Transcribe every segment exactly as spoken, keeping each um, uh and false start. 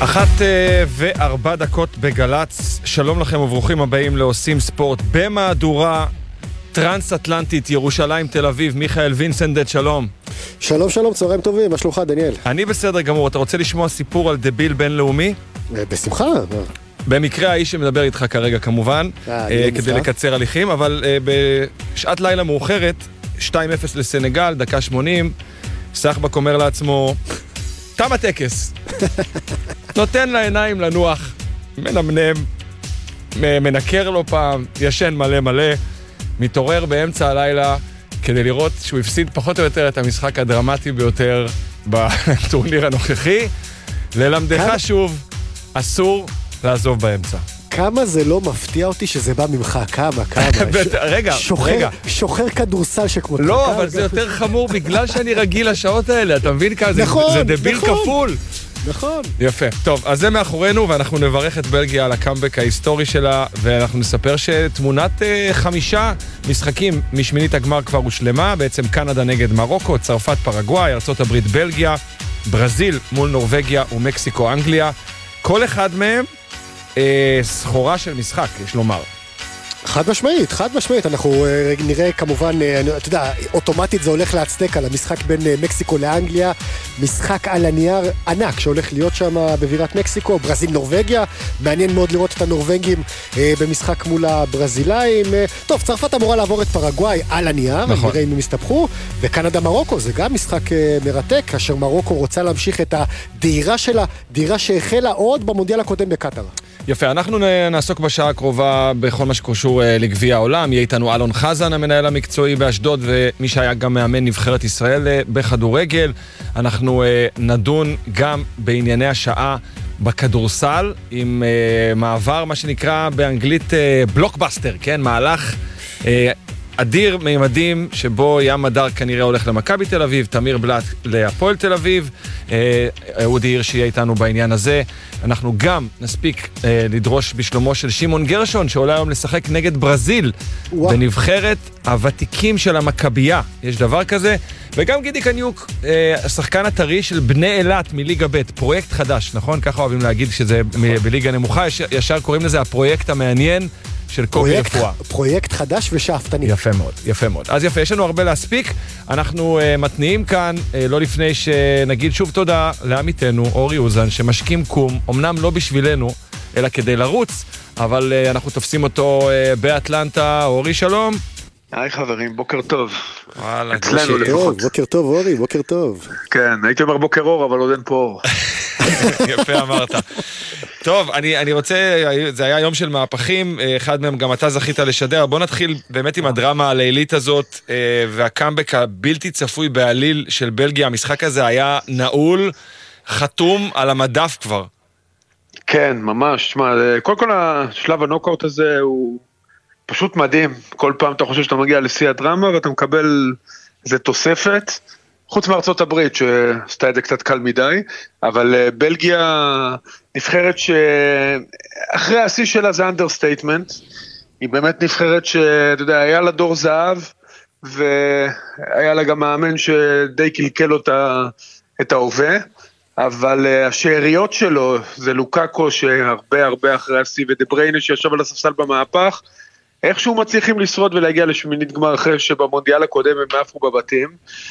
אחת וארבע דקות בגלץ, שלום לכם וברוכים הבאים לעושים ספורט במהדורה טרנס-אטלנטית, ירושלים, תל אביב. מיכאל וינסנדט, שלום. שלום שלום, צהריים טובים, מה שלומך דניאל? אני בסדר גמור, אתה רוצה לשמוע סיפור על דביל בינלאומי? בשמחה. במקרה האיש שמדבר איתך כרגע כמובן, כדי לקצר הליכים, אבל בשעת לילה מאוחרת, שתיים אפס לסנגל, דקה שמונים, סחבק אומר לעצמו, תם הטקס. נותן לעיניים לנוח, מנמנם, מנקר לו פעם, ישן מלא מלא, מתעורר באמצע הלילה כדי לראות שהוא הפסיד פחות או יותר את המשחק הדרמטי ביותר בטורניר הנוכחי. ללמדך שוב, אסור לעזוב באמצע. כמה זה לא מפתיע אותי שזה בא ממך, כמה, כמה. רגע, רגע. שוחר כדורסל שכמותך. לא, אבל זה יותר חמור בגלל שאני רגיל לשעות האלה, אתה מבין כמה? זה דביל כפול. נכון. יפה. טוב, אז זה מאחורינו, ואנחנו נברך את בלגיה על הקאמבק ההיסטורי שלה, ואנחנו נספר שתמונת uh, חמישה משחקים משמינית הגמר כבר הושלמה, בעצם קנדה נגד מרוקו, צרפת פרגוואי, ארצות הברית בלגיה, ברזיל מול נורווגיה ומקסיקו אנגליה. כל אחד מהם uh, סחורה של משחק, יש לומר. חד משמעית, חד משמעית, אנחנו uh, נראה כמובן, uh, אתה יודע, אוטומטית זה הולך להצדק על המשחק בין uh, מקסיקו לאנגליה, משחק על הנייר ענק שהולך להיות שם בבירת מקסיקו, ברזיל נורווגיה, מעניין מאוד לראות את הנורווגים uh, במשחק מול הברזילאים, uh, טוב, צרפת אמורה לעבור את פרגוואי על הנייר, נכון. נראה אם הם יסתבכו, וקנדה מרוקו, זה גם משחק uh, מרתק, כאשר מרוקו רוצה להמשיך את הדהירה שלה, דהירה שהחלה עוד במונדיאל הקודם בקטר. יפה, אנחנו נעסוק בשעה הקרובה בכל מה שקשור לגביע העולם. יהיה איתנו אלון חזן, המנהל המקצועי באשדוד, ומי שהיה גם מאמן נבחרת ישראל בכדורגל. אנחנו נדון גם בענייני השעה בכדורסל, עם מעבר, מה שנקרא באנגלית בלוקבאסטר, כן? מהלך אדיר מימדים, שבו ים מדר כנראה הולך למכבי תל אביב, תמיר בלט להפועל תל אביב, אודי עיר שיהיה איתנו בעניין הזה. אנחנו גם נספיק אה, לדרוש בשלומו של שמעון גרשון, שעולה היום לשחק נגד ברזיל, וואו. בנבחרת הוותיקים של המכבייה, יש דבר כזה, וגם גידי קניוק, אה, השחקן הטרי של בני אלת מליגה ב', פרויקט חדש, נכון? ככה אוהבים להגיד שזה נכון. בליגה נמוכה, יש, ישר קוראים לזה הפרויקט המעניין, של קובי רפואה. פרויקט חדש ושאפתני. יפה מאוד, יפה מאוד. אז יפה, יש לנו הרבה להספיק. אנחנו uh, מתניעים כאן, uh, לא לפני שנגיד שוב תודה לעמיתנו, אורי אוזן, שמשקים קום, אמנם לא בשבילנו, אלא כדי לרוץ, אבל uh, אנחנו תופסים אותו uh, באטלנטה. אורי, שלום. היי חברים, בוקר טוב. וואלה, אצלנו לפחות. בוקר טוב, אורי, בוקר טוב. כן, הייתי אומר בוקר אור, אבל עוד אין פה אור. יפה אמרת. טוב, אני, אני רוצה, זה היה יום של מהפכים, אחד מהם גם אתה זכית לשדר. בוא נתחיל באמת עם הדרמה הלילית הזאת, והקאמבק הבלתי צפוי בעליל של בלגיה. המשחק הזה היה נעול, חתום על המדף כבר. כן, ממש. שמה, כל כל השלב הנוקאוט הזה הוא פשוט מדהים. כל פעם אתה חושב שאתה מגיע לשיא הדרמה, ואתה מקבל איזה תוספת, חוץ מארצות הברית, שעשתה את זה קצת קל מדי, אבל בלגיה נבחרת שאחרי השיא שלה זה אנדרסטייטמנט, היא באמת נבחרת שאתה יודע, היה לה דור זהב, והיה לה גם מאמן שדי קלקל אותה את ההווה, אבל השאריות שלו זה לוקאקו שהרבה הרבה אחרי השיא, ודבריינה שישב על הספסל במהפך, איכשהו מצליחים לשרוד ולהגיע לשמינית גמר אחרי שבמונדיאל הקודם הם עפו בבתים,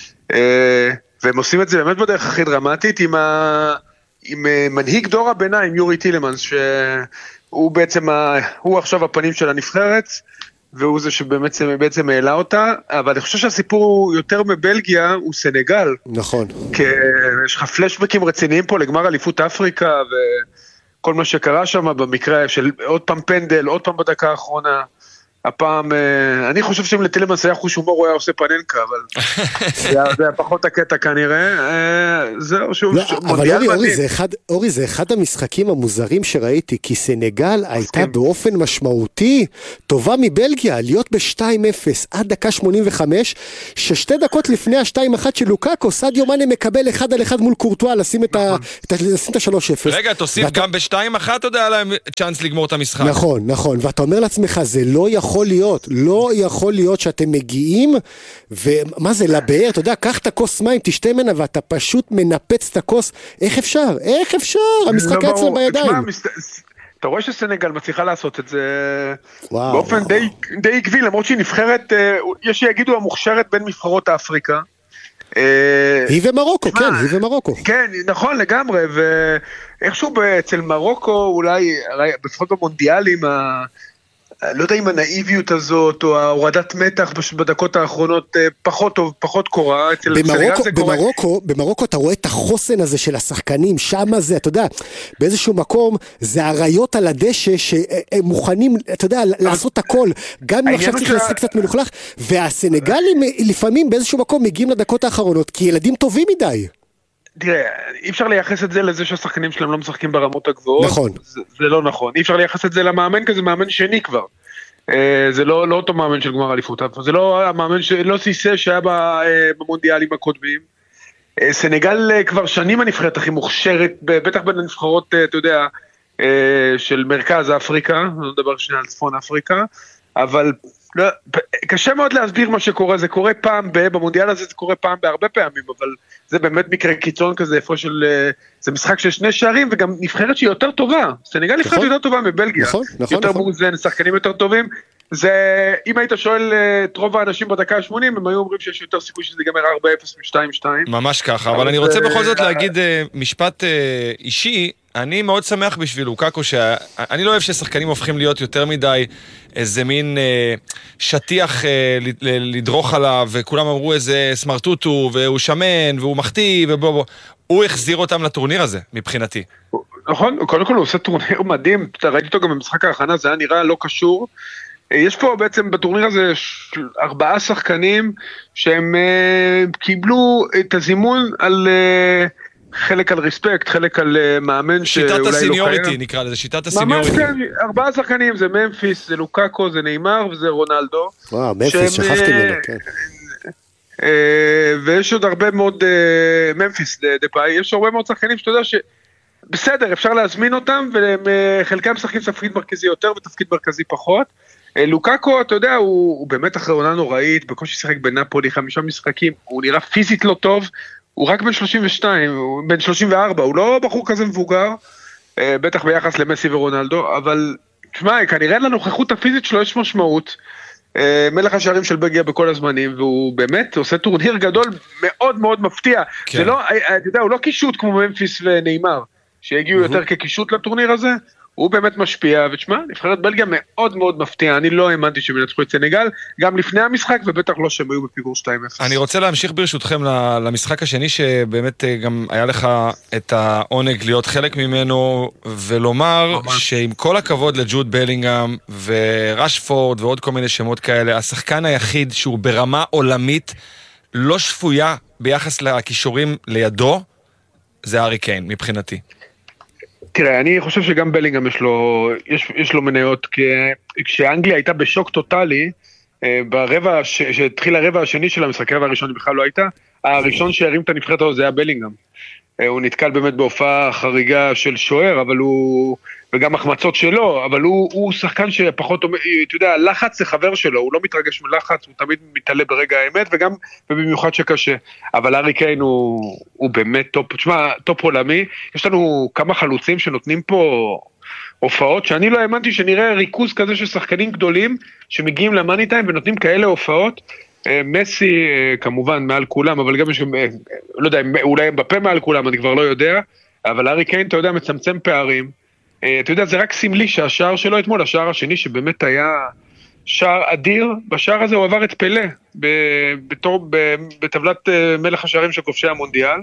והם עושים את זה באמת בדרך הכי דרמטית עם, ה... עם מנהיג דור הביניים, יורי טילמנס, שהוא בעצם, ה... הוא עכשיו הפנים של הנבחרת, והוא זה שבעצם בעצם העלה אותה, אבל אני חושב שהסיפור יותר מבלגיה הוא סנגל. נכון. כי יש לך פלשבקים רציניים פה לגמר אליפות אפריקה, וכל מה שקרה שם במקרה של עוד פעם פנדל, עוד פעם בדקה האחרונה, הפעם, אני חושב שאם לטילמנס היה חוש הומור, הוא היה עושה פננקה, אבל זה היה פחות הקטע כנראה, זהו שוב, אבל אורי, זה אחד המשחקים המוזרים שראיתי, כי סנגל הייתה באופן משמעותי טובה מבלגיה, להיות ב-שתיים אפס עד דקה שמונים וחמש, ששתי דקות לפני ה-שתיים אחת של לוקאקו, סדיו מאנה מקבל אחד על אחד מול קורטואה, לשים את ה-שלוש אפס. רגע, תוסיף גם ב-שתיים אחת, אתה יודע, להם צ'אנס לגמור את המשחק. נכון, נכון, ואתה אומר לעצמך, זה לא יכול יכול להיות, לא יכול להיות שאתם מגיעים, ומה זה, לבאר, אתה יודע, קח את הכוס מים, תשתה ממנה, ואתה פשוט מנפץ את הכוס, איך אפשר? איך אפשר? המשחק היה אצלם בידיים. אתה רואה שסנגל מצליחה לעשות את זה באופן די עקבי, למרות שהיא נבחרת, יש שיגידו המוכשרת בין נבחרות האפריקה. היא ומרוקו, כן, היא ומרוקו. כן, נכון לגמרי, ואיכשהו אצל מרוקו, אולי, לפחות במונדיאלים, לא יודע אם הנאיביות הזאת, או ההורדת מתח בדקות האחרונות, פחות טוב, פחות קורה. במרוקו, במרוקו אתה רואה את החוסן הזה של השחקנים, שם זה, אתה יודע, באיזשהו מקום, זה הריות על הדשא, שהם מוכנים, אתה יודע, לעשות הכל, גם אם עכשיו צריך לעשות קצת מלוכלך, והסנגלים לפעמים באיזשהו מקום מגיעים לדקות האחרונות, כי ילדים טובים מדי. תראה, אי אפשר לייחס את זה לזה שהשחקנים שלהם לא משחקים ברמות הגבוהות. נכון. זה, זה לא נכון. אי אפשר לייחס את זה למאמן, כי זה מאמן שני כבר. זה לא, לא אותו מאמן של גמר אליפות. זה לא המאמן שלא סיסה שהיה במונדיאלים הקודמים. סנגל כבר שנים הנבחרת הכי מוכשרת, בטח בין הנבחרות, אתה יודע, של מרכז אפריקה, אני לא מדבר שנייה על צפון אפריקה, אבל לא, קשה מאוד להסביר מה שקורה, זה קורה פעם במונדיאל הזה, זה קורה פעם בהרבה פעמים, אבל זה באמת מקרה קיצון כזה, איפה של, זה משחק של שני שערים, וגם נבחרת שהיא יותר טובה, סנגל נבחרת יותר טובה מבלגיה, יותר מאוזן, שחקנים יותר טובים, זה, אם היית שואל את רוב האנשים בדקה ה-שמונים, הם היו אומרים שיש יותר סיכוי שזה ייגמר ארבע אפס מ-שתיים שתיים. ממש ככה, אבל אני רוצה בכל זאת להגיד משפט אישי, אני מאוד שמח בשביל לוקאקו, שאני לא אוהב ששחקנים הופכים להיות יותר מדי איזה מין אה, שטיח אה, לדרוך עליו, וכולם אמרו איזה סמרטוטו, והוא שמן, והוא מחטיא, ובוא בוא. הוא החזיר אותם לטורניר הזה, מבחינתי. נכון, קודם כל הוא עושה טורניר מדהים, ראיתי אותו גם במשחק ההכנה, זה היה נראה לא קשור. יש פה בעצם בטורניר הזה ארבעה שחקנים, שהם אה, קיבלו את הזימון על... אה, חלק על ריספקט, חלק על מאמן שאולי לא קיים. שיטת הסיניוריטי נקרא לזה, שיטת הסיניוריטי. ממש כן, ארבעה שחקנים, זה ממפיס, זה לוקאקו, זה ניימר וזה רונלדו. וואו, ממפיס, שכחתי ממנו, כן. ויש עוד הרבה מאוד, ממפיס דפאי, יש הרבה מאוד שחקנים שאתה יודע שבסדר, אפשר להזמין אותם, וחלקם משחקים תפקיד מרכזי יותר ותפקיד מרכזי פחות. לוקאקו, אתה יודע, הוא באמת אחרי עונה נוראית, בקושי שיחק בנאפולי, חמישה משחקים, הוא נראה פיזית לא טוב, הוא רק בן שלושים ושתיים, הוא בן שלושים וארבע, הוא לא בחור כזה מבוגר, בטח ביחס למסי ורונלדו, אבל תשמע, כנראה לנוכחות הפיזית שלו יש משמעות, מלך השערים של בלגיה בכל הזמנים, והוא באמת עושה טורניר גדול מאוד מאוד מפתיע. כן. זה לא, אתה יודע, הוא לא קישוט כמו ממפיס וניימר, שהגיעו mm-hmm. יותר כקישוט לטורניר הזה, הוא באמת משפיע, ותשמע, נבחרת בלגיה מאוד מאוד מפתיע, אני לא האמנתי שהם ינצחו את סנגל, גם לפני המשחק, ובטח לא שהם היו בפיגור שתיים אפס. אני רוצה להמשיך ברשותכם למשחק השני, שבאמת גם היה לך את העונג להיות חלק ממנו, ולומר שעם כל הכבוד לג'וד בלינגהאם, ורשפורד, ועוד כל מיני שמות כאלה, השחקן היחיד שהוא ברמה עולמית, לא שפויה ביחס לכישורים לידו, זה הארי קיין, מבחינתי. תראה, אני חושב שגם בלינגהאם יש לו, יש, יש לו מניות, כי כשאנגליה הייתה בשוק טוטלי, ברבע, שהתחיל הרבע השני של המשחק, הרבע הראשון בכלל לא הייתה, הראשון שהרים את הנבחרת הזו זה היה בלינגהאם. הוא נתקל באמת בהופעה חריגה של שוער, אבל הוא, וגם החמצות שלו, אבל הוא, הוא שחקן שפחות, אתה יודע, לחץ זה חבר שלו, הוא לא מתרגש מלחץ, הוא תמיד מתעלה ברגע האמת, וגם, ובמיוחד שקשה. אבל הארי קיין הוא, הוא באמת טופ, תשמע, טופ עולמי, יש לנו כמה חלוצים שנותנים פה הופעות, שאני לא האמנתי שנראה ריכוז כזה של שחקנים גדולים, שמגיעים למאני טיים ונותנים כאלה הופעות, מסי כמובן מעל כולם, אבל גם יש, לא יודע, אולי בפה מעל כולם, אני כבר לא יודע, אבל הארי קיין, אתה יודע, מצמצם פערים, אתה יודע, זה רק סמלי שהשער שלו אתמול, השער השני שבאמת היה שער אדיר, בשער הזה הוא עבר את פלה, בתור, בטבלת מלך השערים של כובשי המונדיאל,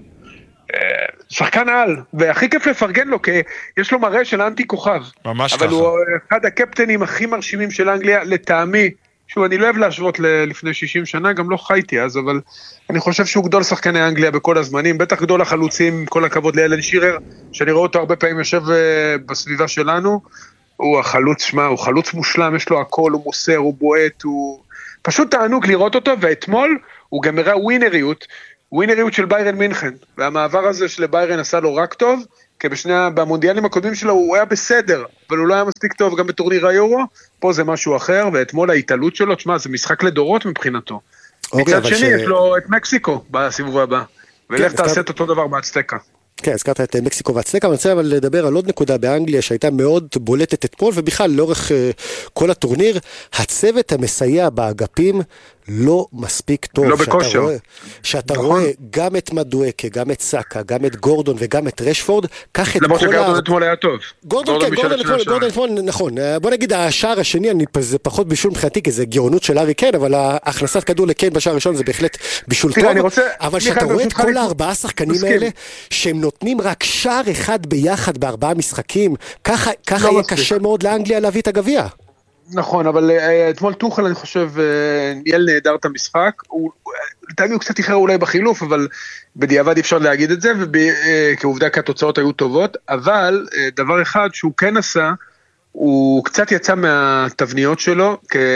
שחקן על, והכי כיף לפרגן לו, כי יש לו מראה של אנטי כוכב, ממש אבל ככה. הוא אחד הקפטנים הכי מרשימים של אנגליה, לטעמי, שוב, אני לא אוהב להשוות לפני שישים שנה, גם לא חייתי אז, אבל אני חושב שהוא גדול שחקני אנגליה בכל הזמנים, בטח גדול החלוצים, כל הכבוד לאלן שירר, שאני רואה אותו הרבה פעמים יושב בסביבה שלנו, הוא החלוץ, שמה, הוא חלוץ מושלם, יש לו הכל, הוא מוסר, הוא בועט, הוא פשוט תענוג לראות אותו, ואתמול הוא גם הראה ווינריות, ווינריות של ביירן מינכן, והמעבר הזה של ביירן עשה לו רק טוב, כי בשני, במונדיאלים הקודמים שלו הוא היה בסדר, אבל הוא לא היה מספיק טוב גם בטורניר היורו, פה זה משהו אחר, ואתמול ההתעלות שלו, תשמע, זה משחק לדורות מבחינתו. מצד שני, ש... יש לו את מקסיקו בסיבוב הבא, ולך תעשה הזכר... את אותו דבר באצטקה. כן, הזכרת את מקסיקו והצטקה, אני רוצה אבל לדבר על עוד נקודה באנגליה שהייתה מאוד בולטת אתמול, ובכלל לאורך uh, כל הטורניר, הצוות המסייע באגפים לא מספיק טוב. לא בכושר. רואה, שאתה נכון. רואה גם את מדואקה, גם את סאקה, גם את גורדון וגם את רשפורד, קח את כל ה... למרות שגורדון אתמול היה טוב. גורדון, כן, גורדון אתמול, גורדון אתמול, נכון. בוא נגיד, השער השני, אני, זה פחות בישול מבחינתי, כי זה גאונות של ארי קיין, אבל הכנסת כדור לקיין בשער הראשון זה בהחלט בישול טוב. רוצה, אבל שאתה רואה את כל הארבעה שחקנים האלה, שהם נותנים רק שער אחד ביחד בארבעה משחקים, ככה יהיה קשה מאוד לאנגליה להביא את הגביע. נכון, אבל אתמול טוחל אני חושב ניהל נהדר את המשחק, לדעתי הוא קצת איחר אולי בחילוף, אבל בדיעבד אפשר להגיד את זה, וכעובדה כי התוצאות היו טובות, אבל דבר אחד שהוא כן עשה, הוא קצת יצא מהתבניות שלו,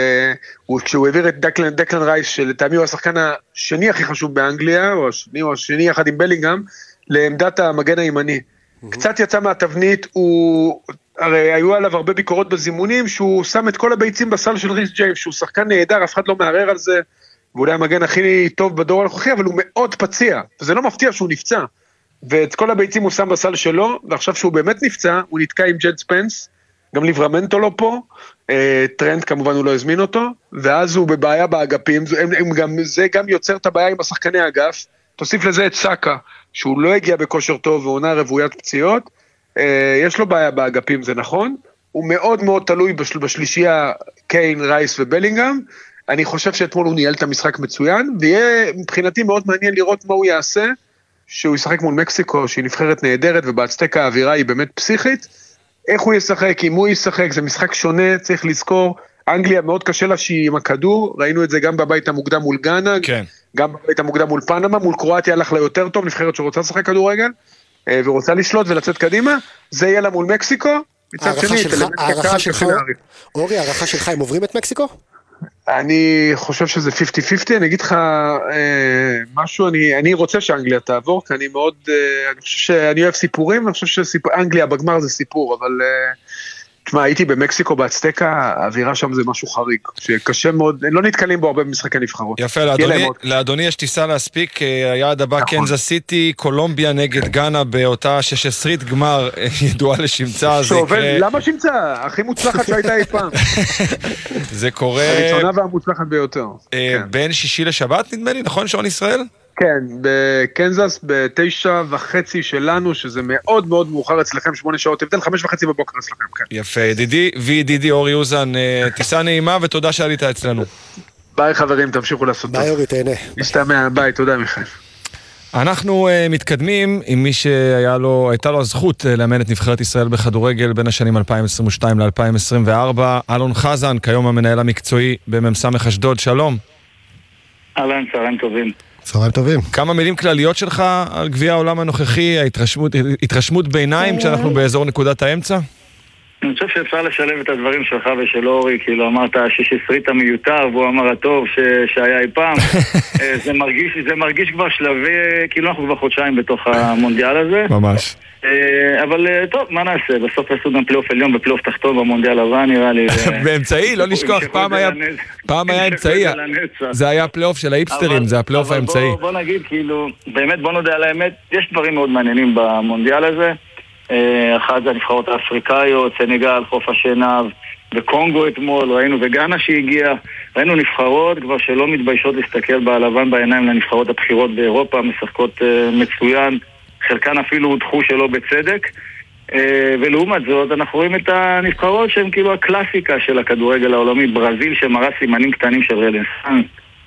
כשהוא העביר את דקלן, דקלן רייס, שלטעמי הוא השחקן השני הכי חשוב באנגליה, או השני, או השני יחד עם בלינגהם, לעמדת המגן הימני. קצת יצא מהתבנית, הוא... הרי היו עליו הרבה ביקורות בזימונים, שהוא שם את כל הביצים בסל של ריס ג'יימס, שהוא שחקן נהדר, אף אחד לא מערער על זה, ואולי המגן הכי טוב בדור הנוכחי, אבל הוא מאוד פציע, וזה לא מפתיע שהוא נפצע, ואת כל הביצים הוא שם בסל שלו, ועכשיו שהוא באמת נפצע, הוא נתקע עם ג'ד ספנס, גם ליברמנטו לא פה, טרנד כמובן הוא לא הזמין אותו, ואז הוא בבעיה באגפים, הם, הם גם, זה גם יוצר את הבעיה עם השחקני האגף, תוסיף לזה את סאקה, שהוא לא הגיע בכושר טוב, ועונה רוויית פציעות, יש לו בעיה באגפים, זה נכון, הוא מאוד מאוד תלוי בשל, בשלישייה קיין, רייס ובלינגהם, אני חושב שאתמול הוא ניהל את המשחק מצוין, ויהיה מבחינתי מאוד מעניין לראות מה הוא יעשה, שהוא ישחק מול מקסיקו, שהיא נבחרת נהדרת, ובאצטקה האווירה היא באמת פסיכית, איך הוא ישחק, אם הוא ישחק, זה משחק שונה, צריך לזכור, אנגליה מאוד קשה לה שהיא עם הכדור, ראינו את זה גם בבית המוקדם מול גאנה, כן. גם בבית המוקדם מול פנמה, מול קרואטיה הלך לה יותר טוב, נבחרת שרוצה לשחק כדורגל, ורוצה לשלוט ולצאת קדימה, זה יהיה לה מול מקסיקו, מצד שני, הערכה שלך, אורי, הערכה שלך, הם עוברים את מקסיקו? אני חושב שזה חמישים חמישים, אני אגיד לך משהו, אני רוצה שאנגליה תעבור, כי אני מאוד, אני חושב שאני אוהב סיפורים, אני חושב שאנגליה בגמר זה סיפור, אבל תשמע, הייתי במקסיקו באצטקה, האווירה שם זה משהו חריג, שקשה מאוד, לא נתקלים בו הרבה במשחקי נבחרות. יפה, לאדוני יש טיסה להספיק, היעד הבא קנזס סיטי, קולומביה נגד גאנה באותה שש עשרית גמר ידועה לשמצה. למה שמצה? הכי מוצלחת שהייתה אי פעם. זה קורה... הראשונה והמוצלחת ביותר. בין שישי לשבת נדמה לי, נכון שעון ישראל? כן, בקנזס בתשע וחצי שלנו, שזה מאוד מאוד מאוחר אצלכם, שמונה שעות, הבדל חמש וחצי בבוקר אצלכם, כן. יפה, ידידי וידידי אורי אוזן, טיסה נעימה ותודה שעלית אצלנו. ביי חברים, תמשיכו לעשות טוב. ביי אורי, תהנה. משתמע, ביי, תודה מיכאל. אנחנו uh, מתקדמים עם מי שהייתה לו, לו הזכות לאמן את נבחרת ישראל בכדורגל בין השנים אלפיים עשרים ושתיים ל-אלפיים עשרים וארבע, אלון חזן, כיום המנהל המקצועי בממסע אשדוד, שלום. אהלן, צהריים טובים. צהריים טובים. כמה מילים כלליות שלך על גביע העולם הנוכחי, ההתרשמות, התרשמות ביניים כשאנחנו באזור נקודת האמצע? אני חושב שאפשר לשלב את הדברים שלך ושל אורי, כאילו אמרת השיש עשרית המיותר, והוא אמר הטוב ש... שהיה אי פעם. זה מרגיש, זה מרגיש כבר שלבי, כאילו אנחנו כבר חודשיים בתוך המונדיאל הזה. ממש. אבל טוב, מה נעשה? בסוף עשו גם פלייאוף עליון בפלייאוף תחתון במונדיאל הבא, נראה לי. באמצעי, לא נשכוח, פעם היה פעם היה אמצעי, זה היה פלייאוף של האיפסטרים, זה הפלייאוף האמצעי. בוא נגיד, כאילו, באמת בוא נודע על האמת, יש דברים מאוד מעניינים במונדיאל הזה. אחד זה הנבחרות האפריקאיות, סנגל, חוף השנהב, וקונגו אתמול, ראינו וגאנה שהגיע, ראינו נבחרות כבר שלא מתביישות להסתכל בלבן בעיניים לנבחרות הבחירות באירופה, משחקות מצוין, חלקן אפילו הודחו שלא בצדק, ולעומת זאת אנחנו רואים את הנבחרות שהן כאילו הקלאסיקה של הכדורגל העולמי, ברזיל שמראה סימנים קטנים של רנסאנס,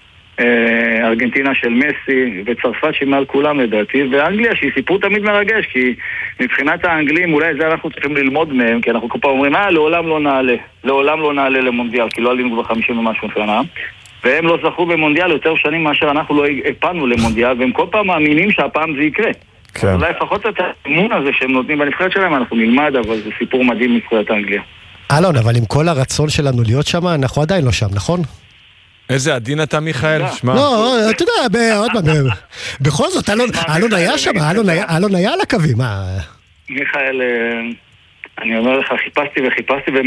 ארגנטינה של מסי וצרפת שהיא מעל כולם לדעתי, ואנגליה שהיא סיפור תמיד מרגש, כי מבחינת האנגלים אולי זה אנחנו צריכים ללמוד מהם, כי אנחנו כל פעם אומרים אה לעולם לא נעלה לעולם לא נעלה למונדיאל, כי לא עלינו כבר חמישים ומשהו שנה, והם לא זכו במונדיאל יותר שנים מאשר אנחנו לא הפנו למונדיאל, והם כל פעם מאמינים שהפעם זה יקרה. כן. אולי לפחות את האמון הזה שהם נותנים בנבחרת שלהם אנחנו נלמד, אבל זה סיפור מדהים מבחינת האנגליה. אלון, אבל עם כל הרצון שלנו להיות שם, אנחנו עדיין לא שם, נכון? איזה עדין אתה, מיכאל? לא, אתה יודע, עוד פעם, בכל זאת, אלון היה שם, אלון היה על הקווים. מיכאל, אני אומר לך, חיפשתי וחיפשתי,